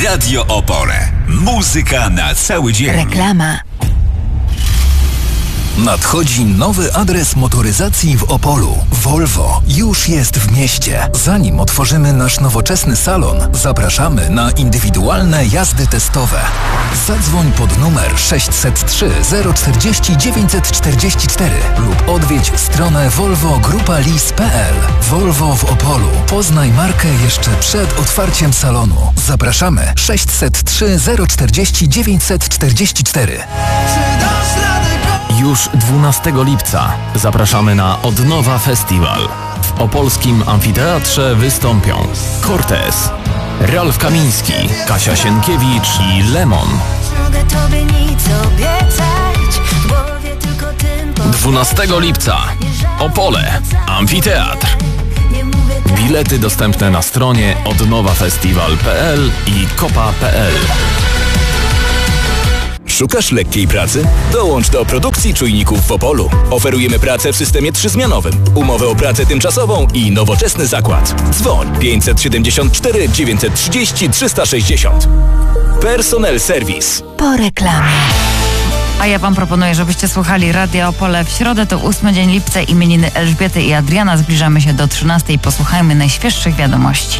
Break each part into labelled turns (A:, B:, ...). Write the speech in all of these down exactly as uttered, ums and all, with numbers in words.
A: Radio Opole. Muzyka na cały dzień.
B: Reklama.
C: Nadchodzi nowy adres motoryzacji w Opolu. Volvo już jest w mieście. Zanim otworzymy nasz nowoczesny salon, zapraszamy na indywidualne jazdy testowe. Zadzwoń pod numer sześć zero trzy zero czterdzieści dziewięćset czterdzieści cztery lub odwiedź stronę volvo grupa lease kropka p l. Volvo w Opolu. Poznaj markę jeszcze przed otwarciem salonu. Zapraszamy sześć zero trzy zero czterdzieści dziewięćset czterdzieści cztery.
D: Już dwunastego lipca zapraszamy na Odnowa Festiwal. W opolskim amfiteatrze wystąpią Cortez, Ralf Kamiński, Kasia Sienkiewicz i Lemon. dwunastego lipca Opole, amfiteatr. Bilety dostępne na stronie odnowafestiwal kropka p l i kopa kropka p l.
E: Szukasz lekkiej pracy? Dołącz do produkcji czujników w Opolu. Oferujemy pracę w systemie trzyzmianowym, umowę o pracę tymczasową i nowoczesny zakład. Dzwoń pięćset siedemdziesiąt cztery dziewięćset trzydzieści trzysta sześćdziesiąt. Personel Service.
B: Po reklamie.
F: A ja wam proponuję, żebyście słuchali Radia Opole. W środę to ósmy dzień lipca, imieniny Elżbiety i Adriana. Zbliżamy się do trzynastej. Posłuchajmy najświeższych wiadomości.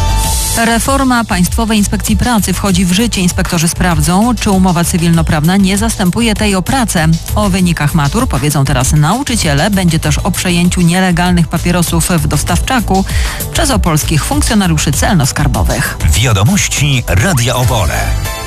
G: Reforma Państwowej Inspekcji Pracy wchodzi w życie. Inspektorzy sprawdzą, czy umowa cywilnoprawna nie zastępuje tej o pracę. O wynikach matur powiedzą teraz nauczyciele. Będzie też o przejęciu nielegalnych papierosów w dostawczaku przez opolskich funkcjonariuszy celno-skarbowych.
A: Wiadomości Radia Opole.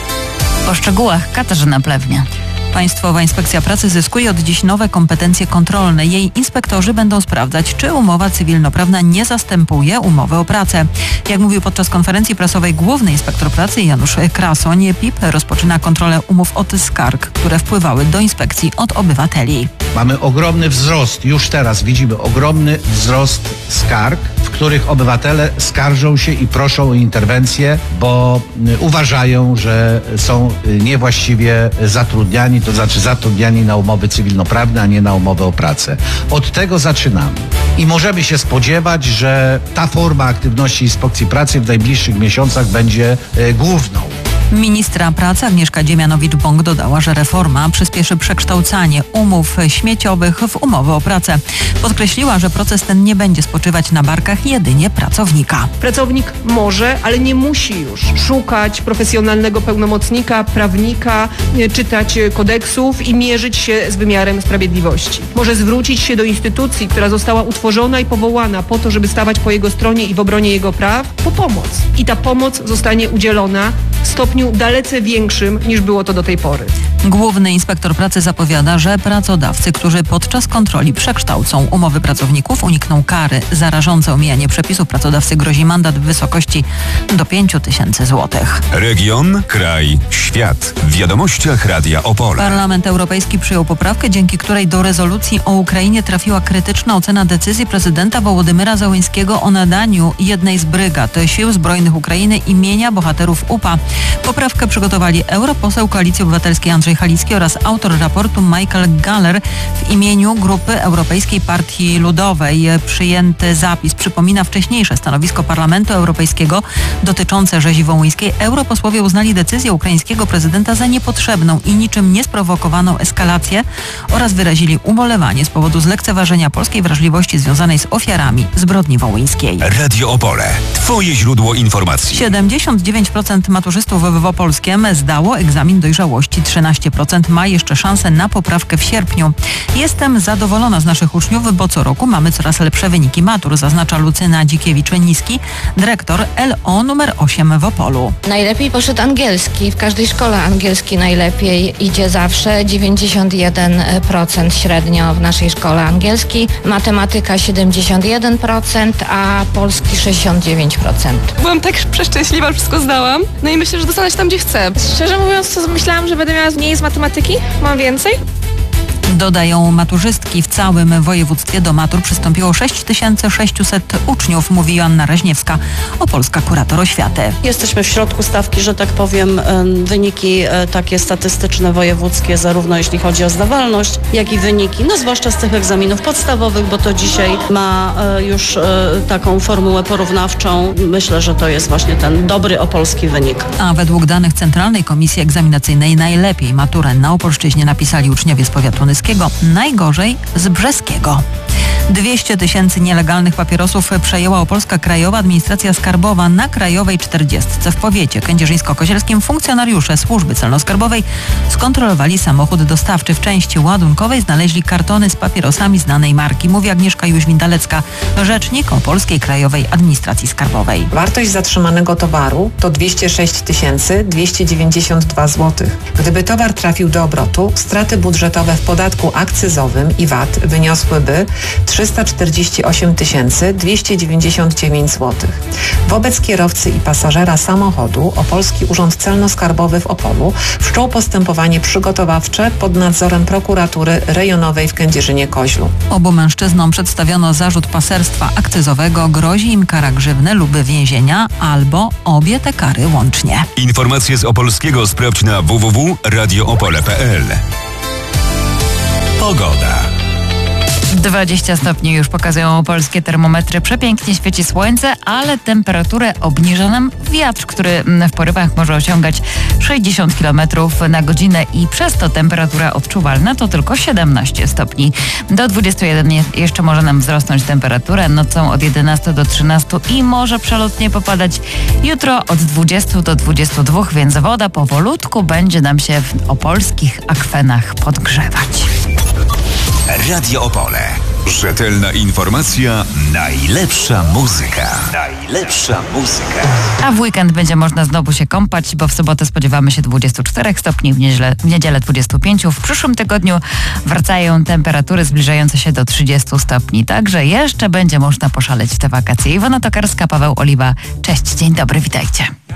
F: Po szczegółach Katarzyna Plewnia.
G: Państwowa Inspekcja Pracy zyskuje od dziś nowe kompetencje kontrolne. Jej inspektorzy będą sprawdzać, czy umowa cywilnoprawna nie zastępuje umowy o pracę. Jak mówił podczas konferencji prasowej główny inspektor pracy Janusz Krasoń, P I P rozpoczyna kontrolę umów od skarg, które wpływały do inspekcji od obywateli.
H: Mamy ogromny wzrost, już teraz widzimy ogromny wzrost skarg, w których obywatele skarżą się i proszą o interwencję, bo uważają, że są niewłaściwie zatrudniani, to znaczy zatrudniani na umowy cywilnoprawne, a nie na umowę o pracę. Od tego zaczynamy. I możemy się spodziewać, że ta forma aktywności Inspekcji Pracy w najbliższych miesiącach będzie e, główną.
G: Ministra pracy Agnieszka Dziemianowicz-Bąk dodała, że reforma przyspieszy przekształcanie umów śmieciowych w umowy o pracę. Podkreśliła, że proces ten nie będzie spoczywać na barkach jedynie pracownika.
I: Pracownik może, ale nie musi już szukać profesjonalnego pełnomocnika, prawnika, czytać kodeksów i mierzyć się z wymiarem sprawiedliwości. Może zwrócić się do instytucji, która została utworzona i powołana po to, żeby stawać po jego stronie i w obronie jego praw, po pomoc. I ta pomoc zostanie udzielona w stopniu dalece większym niż było to do tej pory.
G: Główny inspektor pracy zapowiada, że pracodawcy, którzy podczas kontroli przekształcą umowy pracowników, unikną kary. Za rażące omijanie przepisów pracodawcy grozi mandat w wysokości do pięć tysięcy złotych.
A: Region, kraj, świat. W wiadomościach Radia Opole.
G: Parlament Europejski przyjął poprawkę, dzięki której do rezolucji o Ukrainie trafiła krytyczna ocena decyzji prezydenta Wołodymyra Zełenskiego o nadaniu jednej z brygad Sił Zbrojnych Ukrainy imienia bohaterów U P A. Poprawkę przygotowali europoseł Koalicji Obywatelskiej Andrzej Halicki oraz autor raportu Michael Galler w imieniu Grupy Europejskiej Partii Ludowej. Przyjęty zapis przypomina wcześniejsze stanowisko Parlamentu Europejskiego dotyczące rzezi wołyńskiej. Europosłowie uznali decyzję ukraińskiego prezydenta za niepotrzebną i niczym niesprowokowaną eskalację oraz wyrazili ubolewanie z powodu zlekceważenia polskiej wrażliwości związanej z ofiarami zbrodni wołyńskiej.
A: Radio Opole. Twoje źródło informacji.
G: siedemdziesiąt dziewięć procent maturzystów w Opolskiem zdało egzamin dojrzałości. trzynaście procent ma jeszcze szansę na poprawkę w sierpniu. Jestem zadowolona z naszych uczniów, bo co roku mamy coraz lepsze wyniki matur, zaznacza Lucyna Dzikiewicz-Niski, dyrektor L O numer osiem w Opolu.
J: Najlepiej poszedł angielski. W każdej szkole angielski najlepiej idzie zawsze. dziewięćdziesiąt jeden procent średnio w naszej szkole angielski. Matematyka siedemdziesiąt jeden procent, a polski sześćdziesiąt dziewięć procent.
K: Byłam tak przeszczęśliwa, że wszystko zdałam. No i myślę, że dostanę się tam, gdzie chcę.
L: Szczerze mówiąc, to myślałam, że będę miała mniej z matematyki. Mam więcej.
G: Dodają maturzystki. W całym województwie do matur przystąpiło sześć tysięcy sześćset uczniów, mówi Joanna Reźniewska, opolska kurator oświaty.
B: Jesteśmy w środku stawki, że tak powiem. Wyniki takie statystyczne, wojewódzkie, zarówno jeśli chodzi o zdawalność, jak i wyniki, no zwłaszcza z tych egzaminów podstawowych, bo to dzisiaj ma już taką formułę porównawczą. Myślę, że to jest właśnie ten dobry opolski wynik.
G: A według danych Centralnej Komisji Egzaminacyjnej najlepiej maturę na Opolszczyźnie napisali uczniowie z powiatu nyskiego, najgorzej z brzeskiego. dwieście tysięcy nielegalnych papierosów przejęła Opolska Krajowa Administracja Skarbowa na Krajowej czterdziestce. W powiecie kędzierzyńsko-kozielskim funkcjonariusze służby celno-skarbowej skontrolowali samochód dostawczy. W części ładunkowej znaleźli kartony z papierosami znanej marki, mówi Agnieszka Jóźwin-Dalecka, rzecznik Opolskiej Krajowej Administracji Skarbowej.
L: Wartość zatrzymanego towaru to dwieście sześć tysięcy dwieście dziewięćdziesiąt dwa złote. Gdyby towar trafił do obrotu, straty budżetowe w podatku akcyzowym i V A T wyniosłyby trzysta czterdzieści osiem tysięcy dwieście dziewięćdziesiąt dziewięć złotych. Wobec kierowcy i pasażera samochodu Opolski Urząd Celno-Skarbowy w Opolu wszczął postępowanie przygotowawcze pod nadzorem prokuratury rejonowej w Kędzierzynie-Koźlu.
G: Obu mężczyznom przedstawiono zarzut paserstwa akcyzowego. Grozi im kara grzywny lub więzienia albo obie te kary łącznie.
A: Informacje z Opolskiego sprawdź na w w w kropka radio opole kropka p l. Pogoda.
F: dwadzieścia stopni już pokazują polskie termometry. Przepięknie świeci słońce, ale temperaturę obniża nam wiatr, który w porywach może osiągać sześćdziesiąt kilometrów na godzinę i przez to temperatura odczuwalna to tylko siedemnaście stopni. Do dwudziestu jeden jeszcze może nam wzrosnąć temperatura. Nocą od jedenastu do trzynastu i może przelotnie popadać. Jutro od dwudziestu do dwudziestu dwóch, więc woda powolutku będzie nam się w opolskich akwenach podgrzewać.
A: Radio Opole. Rzetelna informacja, najlepsza muzyka. Najlepsza muzyka.
F: A w weekend będzie można znowu się kąpać, bo w sobotę spodziewamy się dwudziestu czterech stopni, w niedzielę, w niedzielę dwudziestu pięciu. W przyszłym tygodniu wracają temperatury zbliżające się do trzydziestu stopni. Także jeszcze będzie można poszaleć w te wakacje. Iwona Tokarska, Paweł Oliwa. Cześć, dzień dobry, witajcie.